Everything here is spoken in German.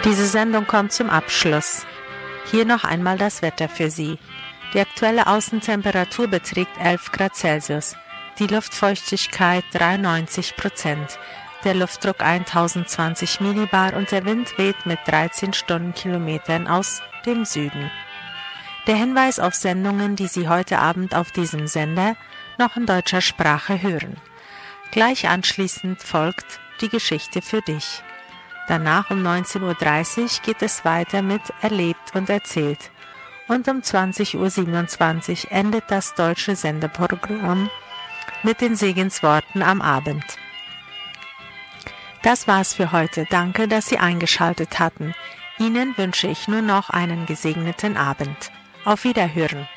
Diese Sendung kommt zum Abschluss. Hier noch einmal das Wetter für Sie. Die aktuelle Außentemperatur beträgt 11 Grad Celsius, die Luftfeuchtigkeit 93%, der Luftdruck 1020 Millibar und der Wind weht mit 13 Stundenkilometern aus dem Süden. Der Hinweis auf Sendungen, die Sie heute Abend auf diesem Sender noch in deutscher Sprache hören. Gleich anschließend folgt die Geschichte für dich. Danach um 19:30 Uhr geht es weiter mit Erlebt und Erzählt. Und um 20:27 Uhr endet das deutsche Sendeprogramm mit den Segensworten am Abend. Das war's für heute. Danke, dass Sie eingeschaltet hatten. Ihnen wünsche ich nur noch einen gesegneten Abend. Auf Wiederhören.